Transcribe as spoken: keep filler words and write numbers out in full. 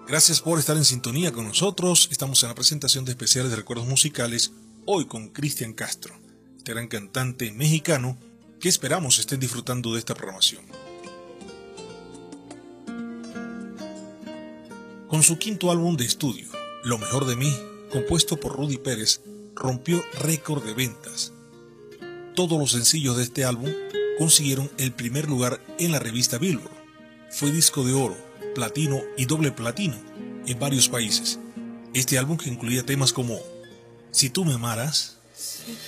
Gracias por estar en sintonía con nosotros. Estamos en la presentación de especiales de recuerdos musicales, hoy con Cristian Castro, este gran cantante mexicano que esperamos estén disfrutando de esta programación. Con su quinto álbum de estudio, Lo Mejor de Mí, compuesto por Rudy Pérez, rompió récord de ventas. Todos los sencillos de este álbum consiguieron el primer lugar en la revista Billboard. Fue disco de oro, platino y doble platino en varios países. Este álbum que incluía temas como Si tú me amaras,